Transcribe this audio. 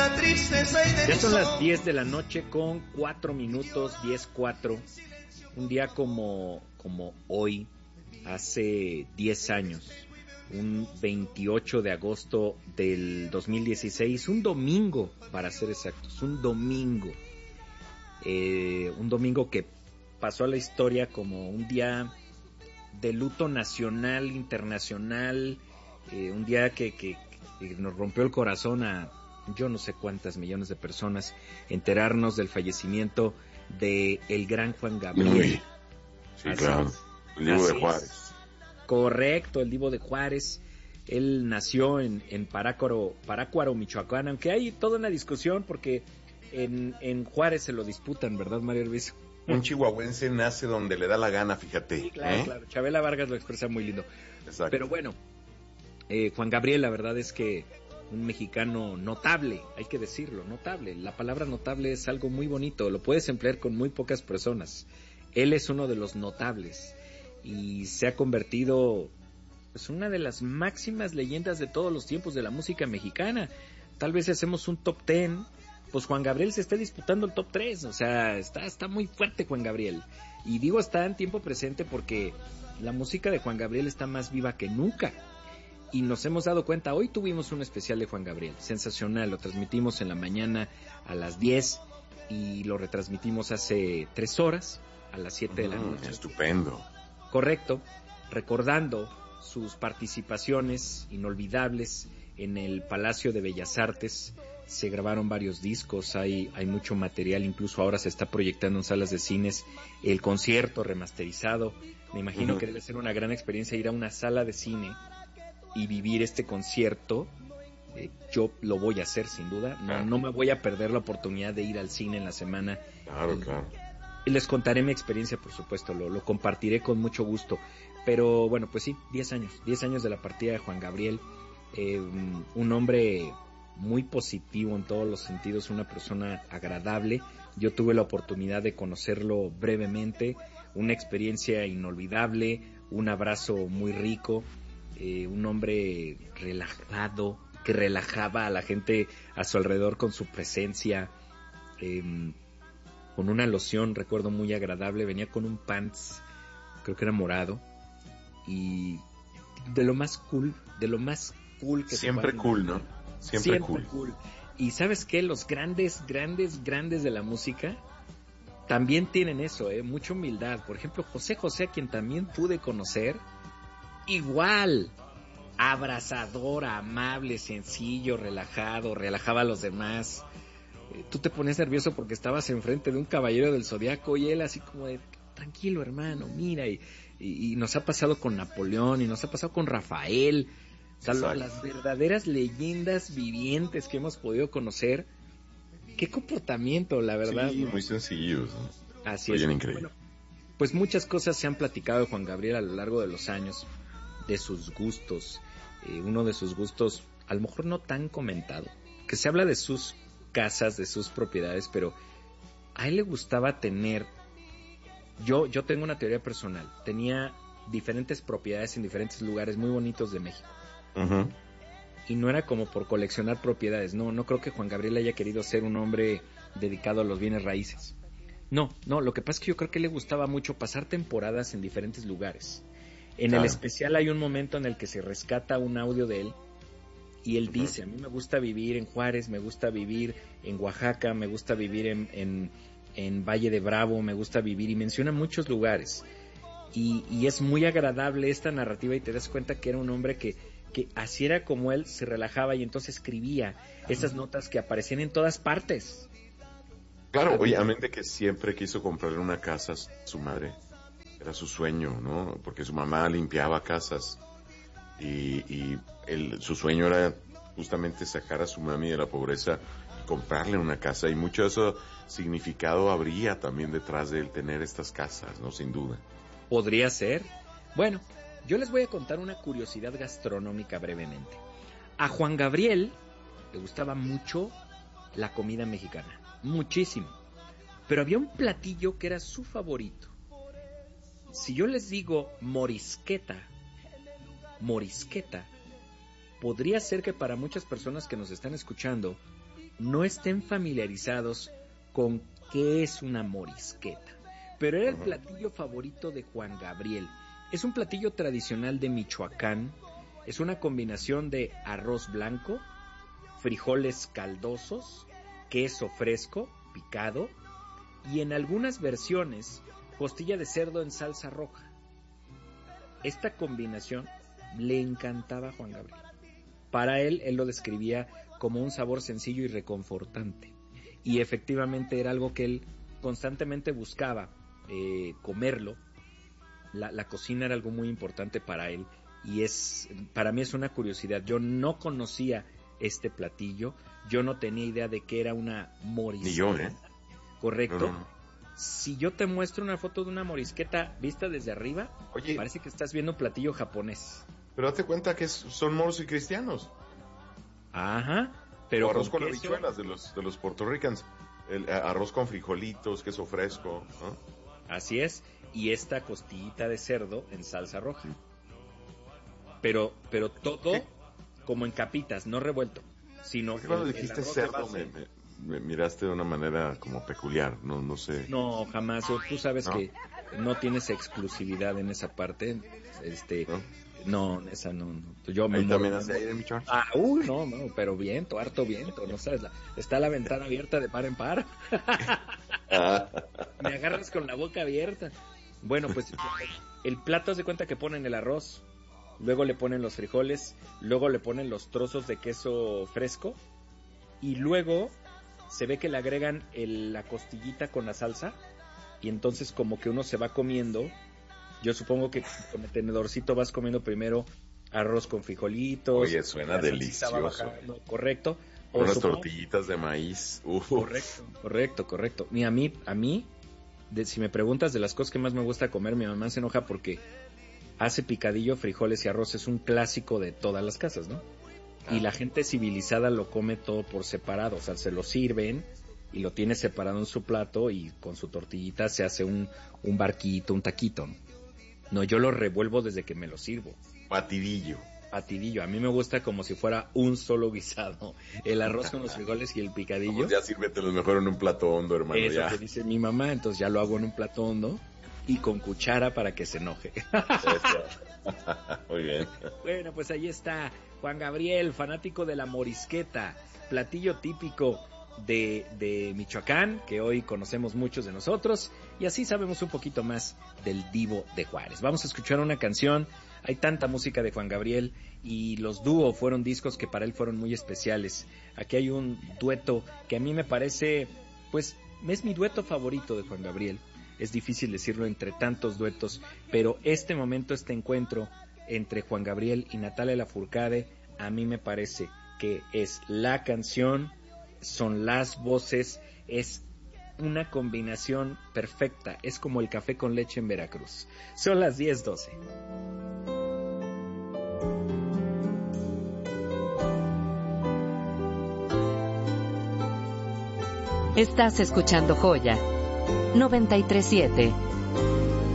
Ya son las 10 de la noche con 4 minutos, 10:04. Un día como hoy, hace 10 años, un 28 de agosto del 2016, un domingo, para ser exactos, un domingo que pasó a la historia como un día de luto nacional, internacional, un día que nos rompió el corazón a yo no sé cuántas millones de personas, enterarnos del fallecimiento de el gran Juan Gabriel. Sí, claro, el Divo de Juárez. Correcto, el Divo de Juárez. Él nació en Parácuaro, Michoacán, aunque hay toda una discusión porque en Juárez se lo disputan, ¿verdad, Mario Ruiz? Un chihuahuense nace donde le da la gana, fíjate. Sí, claro, claro. Chabela Vargas lo expresa muy lindo. Exacto. Pero bueno, Juan Gabriel, la verdad es que un mexicano notable, hay que decirlo, notable. La palabra notable es algo muy bonito, lo puedes emplear con muy pocas personas. Él es uno de los notables y se ha convertido pues una de las máximas leyendas de todos los tiempos de la música mexicana. Tal vez si hacemos un top 10, pues Juan Gabriel se está disputando el top 3, o sea, está muy fuerte Juan Gabriel. Y digo está en tiempo presente porque la música de Juan Gabriel está más viva que nunca. Y nos hemos dado cuenta, hoy tuvimos un especial de Juan Gabriel, sensacional, lo transmitimos en la mañana a las 10 y lo retransmitimos hace 3 horas, a las 7 de la noche. Estupendo. Correcto, recordando sus participaciones inolvidables en el Palacio de Bellas Artes. Se grabaron varios discos, hay mucho material, incluso ahora se está proyectando en salas de cines el concierto remasterizado. Me imagino que debe ser una gran experiencia ir a una sala de cine y vivir este concierto. Yo lo voy a hacer sin duda, no me voy a perder la oportunidad de ir al cine en la semana. Claro. Y les contaré mi experiencia, por supuesto, lo compartiré con mucho gusto. Pero bueno, pues sí, 10 años de la partida de Juan Gabriel, un hombre muy positivo en todos los sentidos, una persona agradable. Yo tuve la oportunidad de conocerlo brevemente, una experiencia inolvidable, un abrazo muy rico, un hombre relajado, que relajaba a la gente a su alrededor con su presencia, con una loción, recuerdo, muy agradable, venía con un pants, creo que era morado, y de lo más cool que siempre cool, ¿no? Siempre cool. Y ¿sabes qué? Los grandes de la música también tienen eso, mucha humildad. Por ejemplo, José José, a quien también pude conocer, igual, abrazador, amable, sencillo, relajaba a los demás. Tú te pones nervioso porque estabas enfrente de un caballero del Zodiaco y él así como de, tranquilo hermano, mira, y nos ha pasado con Napoleón y nos ha pasado con Rafael, o sea, las verdaderas leyendas vivientes que hemos podido conocer. Qué comportamiento, la verdad. Sí, muy sencillos, ¿no? Así es. Increíble. Bueno, pues muchas cosas se han platicado de Juan Gabriel a lo largo de los años, de sus gustos. Uno de sus gustos, a lo mejor no tan comentado, que se habla de sus casas, de sus propiedades, pero a él le gustaba tener, yo tengo una teoría personal, tenía diferentes propiedades en diferentes lugares muy bonitos de México. Y no era como por coleccionar propiedades, no creo que Juan Gabriel haya querido ser un hombre dedicado a los bienes raíces. No, lo que pasa es que yo creo que le gustaba mucho pasar temporadas en diferentes lugares. En el especial hay un momento en el que se rescata un audio de él y él dice, a mí me gusta vivir en Juárez, me gusta vivir en Oaxaca, me gusta vivir en Valle de Bravo, me gusta vivir, y menciona muchos lugares. Y es muy agradable esta narrativa y te das cuenta que era un hombre que así era como él se relajaba y entonces escribía esas notas que aparecían en todas partes. Claro, obviamente que siempre quiso comprarle una casa a su madre. Era su sueño, ¿no? Porque su mamá limpiaba casas y su sueño era justamente sacar a su mami de la pobreza y comprarle una casa, y mucho de eso significado habría también detrás de él tener estas casas, ¿no? Sin duda. Podría ser. Bueno, yo les voy a contar una curiosidad gastronómica brevemente. A Juan Gabriel le gustaba mucho la comida mexicana, muchísimo, pero había un platillo que era su favorito. Si yo les digo morisqueta, podría ser que para muchas personas que nos están escuchando no estén familiarizados con qué es una morisqueta, pero era el platillo favorito de Juan Gabriel. Es un platillo tradicional de Michoacán, es una combinación de arroz blanco, frijoles caldosos, queso fresco, picado, y en algunas versiones, costilla de cerdo en salsa roja. Esta combinación le encantaba a Juan Gabriel. Para él lo describía como un sabor sencillo y reconfortante. Y efectivamente era algo que él constantemente buscaba comerlo. La cocina era algo muy importante para él. Y para mí es una curiosidad. Yo no conocía este platillo. Yo no tenía idea de que era una morisqueta. Ni yo, ¿eh? ¿Correcto? No. Si yo te muestro una foto de una morisqueta vista desde arriba, Oye, parece que estás viendo un platillo japonés. Pero date cuenta que son moros y cristianos. Ajá. Pero o arroz con queso, habichuelas de los puertorricanos. El arroz con frijolitos, queso fresco, ¿no? Así es. Y esta costillita de cerdo en salsa roja. Pero todo como en capitas, no revuelto, sino porque cuando el dijiste arroz cerdo me miraste de una manera como peculiar, no sé. No, jamás. Tú sabes ¿No? que no tienes exclusividad en esa parte. No, esa no. Yo ¿Ahí también hace aire, mi Charles? No, pero viento, harto viento, no sabes. Está la ventana abierta de par en par. Me agarras con la boca abierta. Bueno, pues el plato, haz de cuenta que ponen el arroz, luego le ponen los frijoles, luego le ponen los trozos de queso fresco y luego se ve que le agregan la costillita con la salsa y entonces como que uno se va comiendo. Yo supongo que con el tenedorcito vas comiendo primero arroz con frijolitos. Oye, suena delicioso. Correcto. Unas tortillitas de maíz. Uf. Correcto. Y a mí, si me preguntas de las cosas que más me gusta comer, mi mamá se enoja porque hace picadillo, frijoles y arroz. Es un clásico de todas las casas, ¿no? Y la gente civilizada lo come todo por separado, o sea, se lo sirven y lo tiene separado en su plato y con su tortillita se hace un barquito, un taquito. No, yo lo revuelvo desde que me lo sirvo. Batidillo. A mí me gusta como si fuera un solo guisado. El arroz con los frijoles y el picadillo. Pues ya sírvetelo mejor en un plato hondo, hermano. Eso ya. que dice mi mamá, entonces ya lo hago en un plato hondo y con cuchara para que se enoje. Muy bien. Bueno, pues ahí está Juan Gabriel, fanático de la morisqueta, platillo típico de Michoacán, que hoy conocemos muchos de nosotros, y así sabemos un poquito más del Divo de Juárez. Vamos a escuchar una canción. Hay tanta música de Juan Gabriel y los dúos fueron discos que para él fueron muy especiales. Aquí hay un dueto que a mí me parece, pues, es mi dueto favorito de Juan Gabriel. Es difícil decirlo entre tantos duetos, pero este momento, este encuentro entre Juan Gabriel y Natalia Lafourcade, a mí me parece que es la canción, son las voces, es una combinación perfecta, es como el café con leche en Veracruz. Son las 10:12. Estás escuchando Joya 93.7.